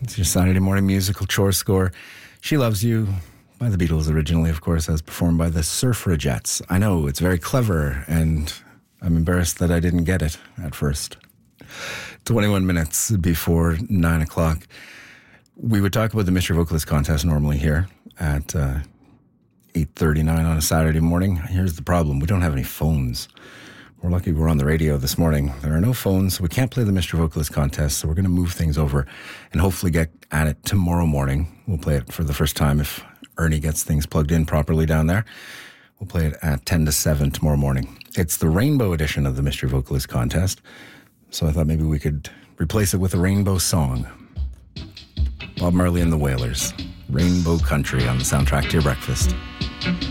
It's your Saturday morning musical chore score. She Loves You by the Beatles originally, of course, as performed by the Suffragettes. I know, it's very clever, and I'm embarrassed that I didn't get it at first. 21 minutes before 9 o'clock. We would talk about the Mystery Vocalist contest normally here at 8:39 on a Saturday morning. Here's the problem. We don't have any phones. We're lucky we're on the radio this morning. There are no phones, so we can't play the Mystery Vocalist contest, so we're going to move things over and hopefully get at it tomorrow morning. We'll play it for the first time if Ernie gets things plugged in properly down there. We'll play it at 10 to 7 tomorrow morning. It's the Rainbow edition of the Mystery Vocalist contest, so I thought maybe we could replace it with a rainbow song. Bob Marley and the Wailers, Rainbow Country on the soundtrack to your breakfast.